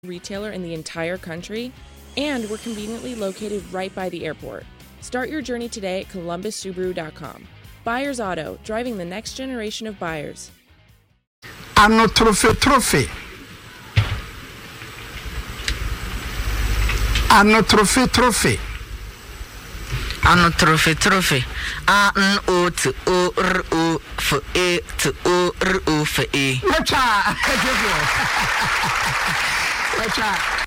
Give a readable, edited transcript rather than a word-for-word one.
retailer in the entire country, and we're conveniently located right by the airport. Start your journey today at columbussubaru.com. Buyers Auto, driving the next generation of buyers. Ano trophy. Ano trophy. Ano trophy. A N O T O R O F E T O R O F E. Wacha.